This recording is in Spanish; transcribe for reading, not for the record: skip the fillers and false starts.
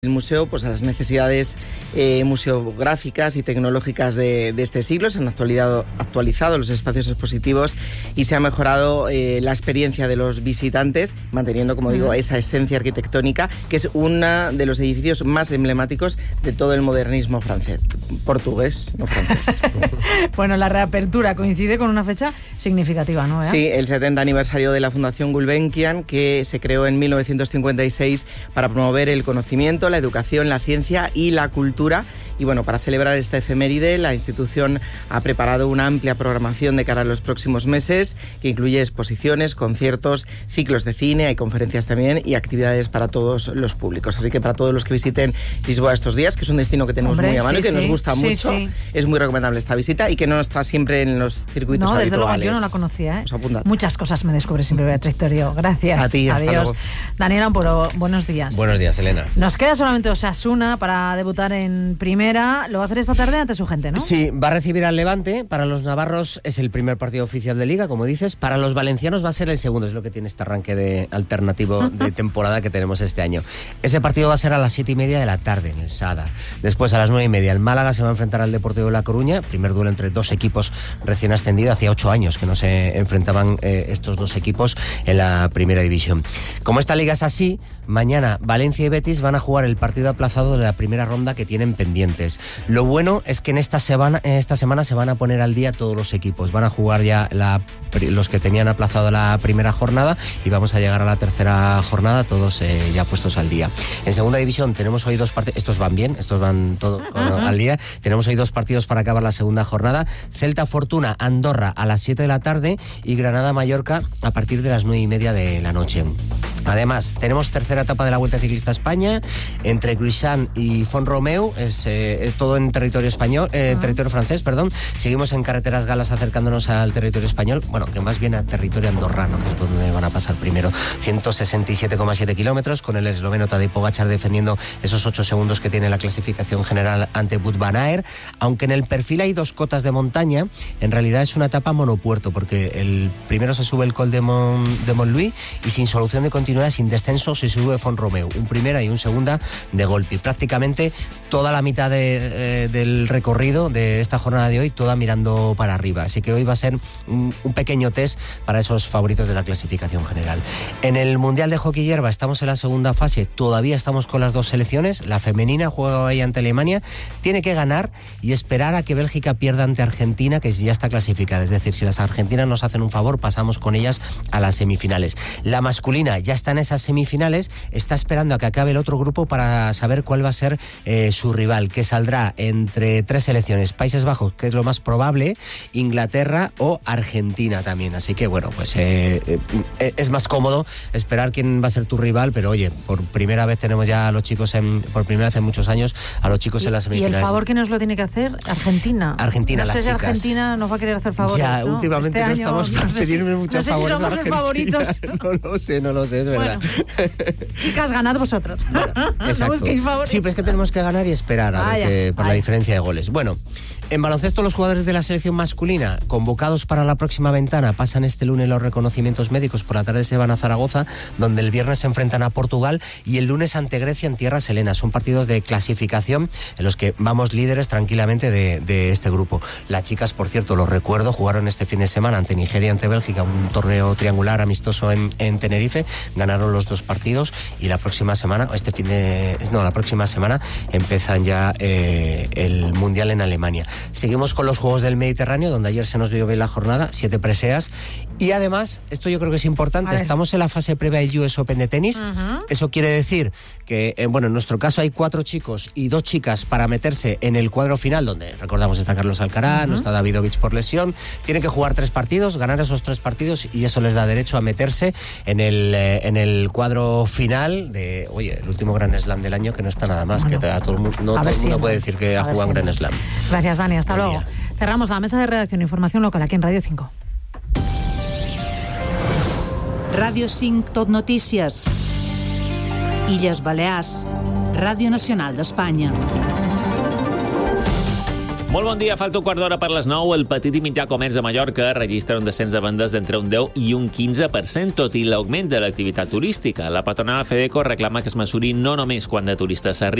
el museo pues a las necesidades museográficas y tecnológicas de este siglo. Se han actualizado los espacios expositivos y se ha mejorado la experiencia de los visitantes, manteniendo, como digo, esa esencia arquitectónica, que es uno de los edificios más emblemáticos de todo el modernismo portugués, no francés. Bueno, la reapertura coincide con una fecha significativa, ¿no? Sí, el 70 aniversario de la Fundación Gulbenkian, que se creó en 1956 para promover el conocimiento, la educación, la ciencia y la cultura. Y bueno, para celebrar esta efeméride, la institución ha preparado una amplia programación de cara a los próximos meses, que incluye exposiciones, conciertos, ciclos de cine, hay conferencias también y actividades para todos los públicos. Así que para todos los que visiten Lisboa estos días, que es un destino que tenemos muy a mano y que nos gusta mucho, es muy recomendable esta visita y que no está siempre en los circuitos habituales. Desde luego, yo no la conocía, ¿eh? Os apunta. Muchas cosas me descubre siempre Beatriz Torio. Gracias. A ti, hasta Adiós. luego. Daniel Amporo, buenos días. Buenos días, Elena. Nos queda solamente Osasuna para debutar en primera. Lo va a hacer esta tarde ante su gente, ¿no? Sí, va a recibir al Levante. Para los navarros es el primer partido oficial de Liga, como dices. Para los valencianos va a ser el segundo, es lo que tiene este arranque de alternativo de temporada que tenemos este año. Ese partido va a ser a las 7:30 de la tarde en el Sada. Después a las 9:30 el Málaga se va a enfrentar al Deportivo de La Coruña. Primer duelo entre dos equipos recién ascendidos. Hacía 8 años que no se enfrentaban estos dos equipos en la primera división. Como esta liga es así, mañana Valencia y Betis van a jugar el partido aplazado de la primera ronda que tienen pendientes. Lo bueno es que en esta semana se van a poner al día todos los equipos. Van a jugar ya los que tenían aplazado la primera jornada y vamos a llegar a la tercera jornada todos ya puestos al día. En segunda división tenemos hoy 2 partidos. Estos van bien, estos van todos al día. Tenemos hoy 2 partidos para acabar la segunda jornada. Celta Fortuna Andorra a las 7 de la tarde y Granada Mallorca a partir de las 9:30 de la noche. Además, tenemos tercera etapa de la Vuelta Ciclista a España entre Gruixant y Font-Romeu, es todo en territorio español, territorio francés, perdón. Seguimos en carreteras galas acercándonos al territorio español, bueno, que más bien a territorio andorrano, que es por donde van a pasar primero. 167,7 kilómetros, con el esloveno Tadej Pogačar defendiendo esos 8 segundos que tiene la clasificación general ante Wout van Aert. Aunque en el perfil hay 2 cotas de montaña, en realidad es una etapa monopuerto, porque el primero se sube el Col de Montlouis y sin solución de continuidad, sin descenso, se sube Font-Romeu, un primera y un segunda de golpe. Prácticamente toda la mitad del recorrido de esta jornada de hoy, toda mirando para arriba. Así que hoy va a ser un pequeño test para esos favoritos de la clasificación general. En el Mundial de Hockey Hierba estamos en la segunda fase, todavía estamos con las 2 selecciones. La femenina juega hoy ante Alemania, tiene que ganar y esperar a que Bélgica pierda ante Argentina, que ya está clasificada. Es decir, si las argentinas nos hacen un favor, pasamos con ellas a las semifinales. La masculina ya está en esas semifinales, está esperando a que acabe el otro grupo para saber cuál va a ser su rival, que saldrá entre 3 selecciones: Países Bajos, que es lo más probable, Inglaterra o Argentina también. Así que bueno, pues es más cómodo esperar quién va a ser tu rival, pero oye, por primera vez tenemos ya a los chicos, por primera vez en muchos años, a los chicos en las semifinales. ¿Y el favor que nos lo tiene que hacer? Argentina. Argentina, no sé las si chicas. Argentina nos va a querer hacer favores, ya, ¿no? últimamente este no año, estamos para pedirme muchos favores a Argentina. Favoritos. No lo sé, es verdad. Bueno, chicas, ganad vosotros. Bueno, exacto. No busquéis favores. Sí, pero es que tenemos que ganar y esperar a ver por la diferencia de goles. Bueno, en baloncesto, los jugadores de la selección masculina convocados para la próxima ventana pasan este lunes los reconocimientos médicos. Por la tarde se van a Zaragoza, donde el viernes se enfrentan a Portugal y el lunes ante Grecia en tierras helenas. Son partidos de clasificación en los que vamos líderes tranquilamente de este grupo. Las chicas, por cierto, lo recuerdo, jugaron este fin de semana ante Nigeria y ante Bélgica, un torneo triangular amistoso en Tenerife. Ganaron los 2 partidos y la próxima semana, la próxima semana empiezan ya el Mundial en Alemania. Seguimos con los Juegos del Mediterráneo, donde ayer se nos dio bien la jornada, 7 preseas. Y además, esto yo creo que es importante, estamos en la fase previa del US Open de tenis. Eso quiere decir que, en nuestro caso hay 4 chicos y 2 chicas para meterse en el cuadro final, donde recordamos está Carlos Alcaraz, no está Davidovich por lesión. Tienen que jugar 3 partidos, ganar esos 3 partidos y eso les da derecho a meterse en el cuadro final de, el último Grand Slam del año, que no está nada más, que todo el mundo, todo el mundo puede decir que ha jugado un Grand Slam. Gracias, Dani, hasta luego. Cerramos la mesa de redacción e información local aquí en Radio 5. Ràdio 5 Tot Notícies. Illes Balears. Ràdio Nacional d'Espanya. Molt bon dia, falta un quart d'hora per les 9. El petit i mitjà comerç de Mallorca registra un descens de vendes d'entre un 10 i un 15%, tot i l'augment de l'activitat turística. La patronal Fedeco reclama que es mesuri no només quan de turistes s'arriba,